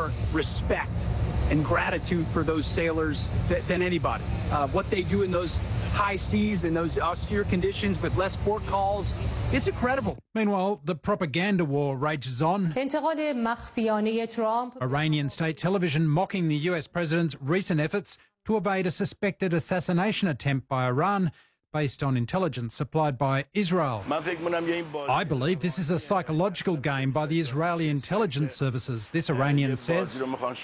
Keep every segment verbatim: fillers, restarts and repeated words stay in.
more respect and gratitude for those sailors th- than anybody. Uh, what they do in those high seas and those austere conditions with less port calls, it's incredible. Meanwhile, the propaganda war rages on. Iranian state television mocking the U S president's recent efforts to evade a suspected assassination attempt by Iran based on intelligence supplied by Israel. I believe this is a psychological game by the Israeli intelligence services, this Iranian says.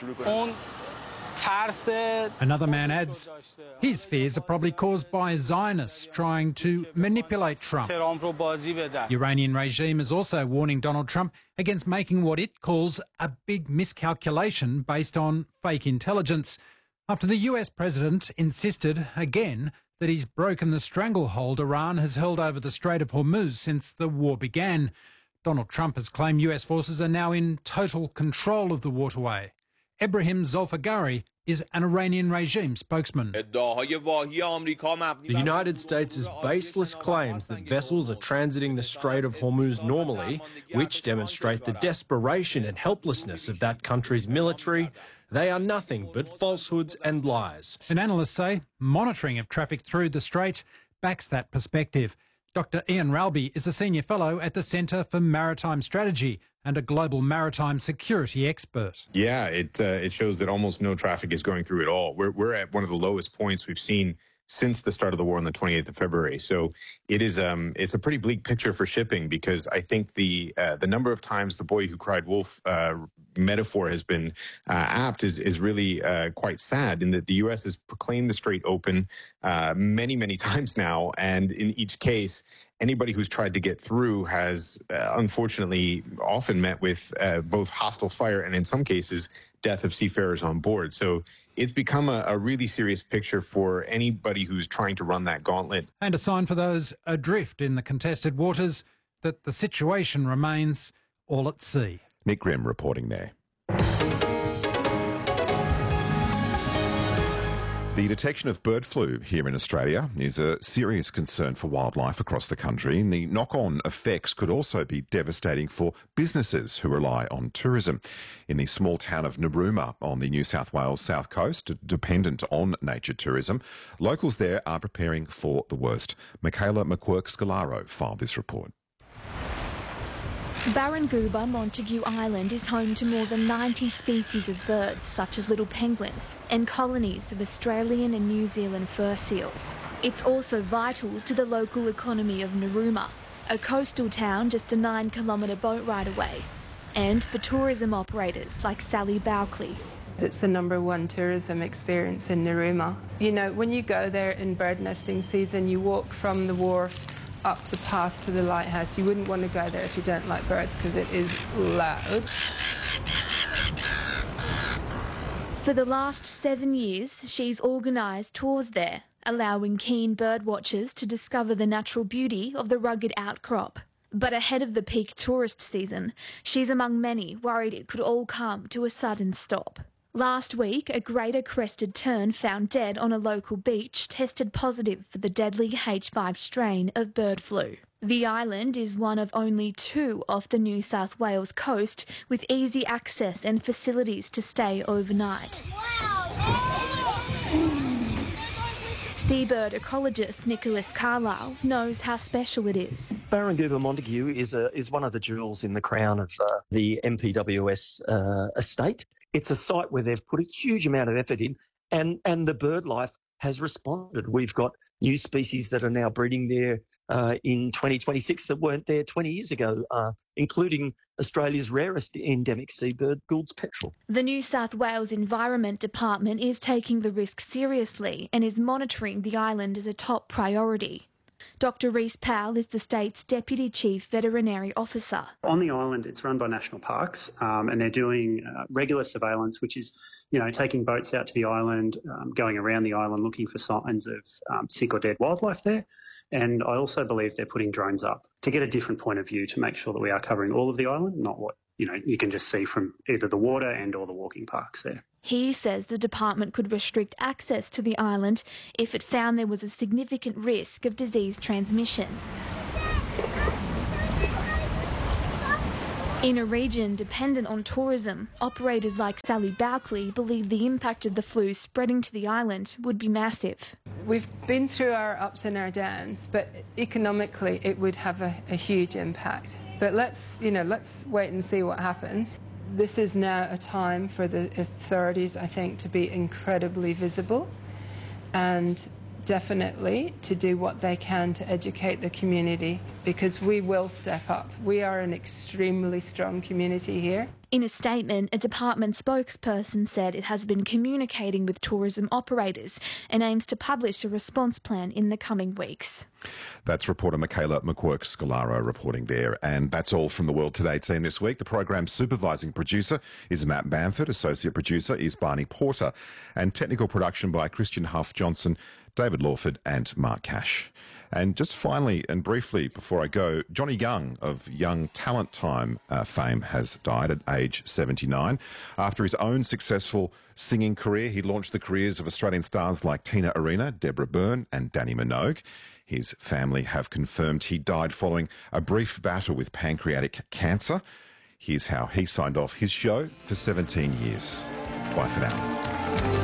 Another man adds, his fears are probably caused by Zionists trying to manipulate Trump. The Iranian regime is also warning Donald Trump against making what it calls a big miscalculation based on fake intelligence, after the U S president insisted again that he's broken the stranglehold Iran has held over the Strait of Hormuz since the war began. Donald Trump has claimed U S forces are now in total control of the waterway. Ebrahim Zolfagari is an Iranian regime spokesman. The United States' baseless claims that vessels are transiting the Strait of Hormuz normally, which demonstrate the desperation and helplessness of that country's military, they are nothing but falsehoods and lies. And analysts say monitoring of traffic through the strait backs that perspective. Doctor Ian Ralby is a senior fellow at the Centre for Maritime Strategy and a global maritime security expert. Yeah, it uh, it shows that almost no traffic is going through at all. We're we're at one of the lowest points we've seen since the start of the war on the twenty-eighth of February. So it is um it's a pretty bleak picture for shipping, because I think the uh, the number of times the boy who cried wolf uh, metaphor has been uh, apt is is really uh, quite sad, in that the U S has proclaimed the strait open uh, many many times now, and in each case, anybody who's tried to get through has uh, unfortunately often met with uh, both hostile fire and, in some cases, death of seafarers on board. So it's become a, a really serious picture for anybody who's trying to run that gauntlet. And a sign for those adrift in the contested waters that the situation remains all at sea. Nick Grimm reporting there. The detection of bird flu here in Australia is a serious concern for wildlife across the country, and the knock-on effects could also be devastating for businesses who rely on tourism. In the small town of Narooma on the New South Wales south coast, dependent on nature tourism, locals there are preparing for the worst. Michaela McQuirk-Scalaro filed this report. Barranguba Montague Island is home to more than ninety species of birds, such as little penguins, and colonies of Australian and New Zealand fur seals. It's also vital to the local economy of Narooma, a coastal town just a nine kilometre boat ride away, and for tourism operators like Sally Bowcley. It's the number one tourism experience in Narooma. You know, when you go there in bird nesting season, you walk from the wharf up the path to the lighthouse. You wouldn't want to go there if you don't like birds, because it is loud. For the last seven years, she's organised tours there, allowing keen bird watchers to discover the natural beauty of the rugged outcrop. But ahead of the peak tourist season, she's among many worried it could all come to a sudden stop. Last week, a greater crested tern found dead on a local beach tested positive for the deadly H five strain of bird flu. The island is one of only two off the New South Wales coast with easy access and facilities to stay overnight. Seabird ecologist Nicholas Carlisle knows how special it is. Barranguba Montague is a, is one of the jewels in the crown of uh, the M P W S uh, estate. It's a site where they've put a huge amount of effort in, and, and the bird life has responded. We've got new species that are now breeding there uh, in twenty twenty-six that weren't there twenty years ago, uh, including Australia's rarest endemic seabird, Gould's petrel. The New South Wales Environment Department is taking the risk seriously and is monitoring the island as a top priority. Doctor Rhys Powell is the state's Deputy Chief Veterinary Officer. On the island, it's run by National Parks, um, and they're doing uh, regular surveillance, which is, you know, taking boats out to the island, um, going around the island looking for signs of um, sick or dead wildlife there. And I also believe they're putting drones up to get a different point of view to make sure that we are covering all of the island, not what, you know, you can just see from either the water and or the walking parks there. He says the department could restrict access to the island if it found there was a significant risk of disease transmission. In a region dependent on tourism, operators like Sally Bouckley believe the impact of the flu spreading to the island would be massive. We've been through our ups and our downs, but economically it would have a, a huge impact. But let's, you know, let's wait and see what happens. This is now a time for the authorities, I think, to be incredibly visible and definitely to do what they can to educate the community, because we will step up. We are an extremely strong community here. In a statement, a department spokesperson said it has been communicating with tourism operators and aims to publish a response plan in the coming weeks. That's reporter Michaela McQuirk-Scalaro reporting there. And that's all from the World Today team this week. The program's supervising producer is Matt Bamford, associate producer is Barney Porter, and technical production by Christian Huff Johnson, David Lawford and Mark Cash. And just finally and briefly before I go, Johnny Young of Young Talent Time uh, fame has died at age seventy-nine. After his own successful singing career, he launched the careers of Australian stars like Tina Arena, Deborah Byrne and Danny Minogue. His family have confirmed he died following a brief battle with pancreatic cancer. Here's how he signed off his show for seventeen years. Bye for now.